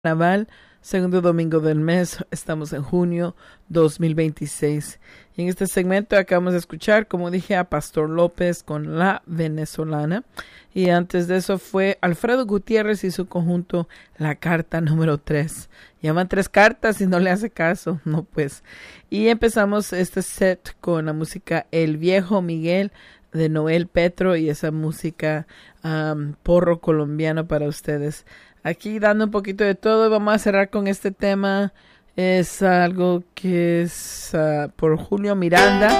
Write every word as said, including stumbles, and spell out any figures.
Carnaval, segundo domingo del mes, estamos en junio dos mil veintiséis. Y en este segmento acabamos de escuchar, como dije, a Pastor López con La Venezolana. Y antes de eso fue Alfredo Gutiérrez y su conjunto La Carta número tres. Llaman tres cartas y no le hace caso, no pues. Y empezamos este set con la música El Viejo Miguel de Noel Petro y esa música um, porro colombiano para ustedes. Aquí dando un poquito de todo, vamos a cerrar con este tema. Es algo que es uh, por Julio Miranda.